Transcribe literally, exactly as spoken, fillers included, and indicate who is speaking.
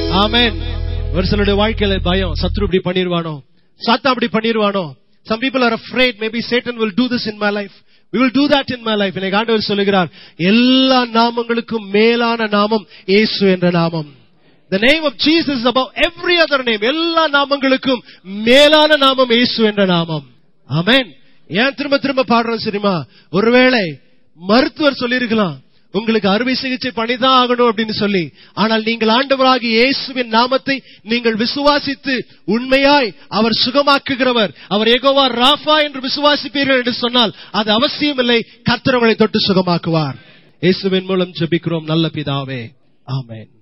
Speaker 1: ஆமென். ஒரு சிலருடைய வாழ்க்கையில பயம், சத்ரு இப்படி பண்ணிடுவானோ, சாத்தான் அப்படி பண்ணிடுவானோ. Some people are afraid, maybe Satan will do this in my life. We will do that in my life. எனக்கு ஆண்டவர் சொல்லுகிறார், எல்லா நாமங்களுக்கும் மேலான நாமம் இயேசு என்ற நாமம். The name of Jesus is above every other name. எல்லா நாமங்களுக்கும் மேலான நாமம் இயேசு என்ற நாமம். ஆமென். ஏன் திரும்ப திரும்ப பாடுறோம் தெரியுமா? ஒருவேளை மருத்துவர் சொல்லிருக்கலாம், உங்களுக்கு அறுவை சிகிச்சை பண்ணிதான் ஆகணும் அப்படின்னு சொல்லி. ஆனால் நீங்கள் ஆண்டவராகிய இயேசுவின் நாமத்தை நீங்கள் விசுவாசித்து உண்மையாய் அவர் சுகமாக்குகிறவர், அவர் யெகோவா ராஃபா என்று விசுவாசிப்பீர்கள் என்று சொன்னால் அது அவசியமில்லை, கர்த்தர் உங்களை தொட்டு சுகமாக்குவார். இயேசுவின் மூலம் ஜெபிக்கிறோம் நல்ல பிதாவே. ஆமென்.